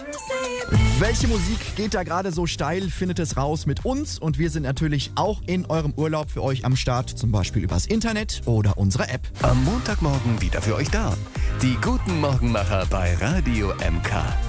Welche Musik geht da gerade so steil? Findet es raus mit uns und wir sind natürlich auch in eurem Urlaub für euch am Start, zum Beispiel übers Internet oder unsere App. Am Montagmorgen wieder für euch da. Die guten Morgenmacher bei Radio MK.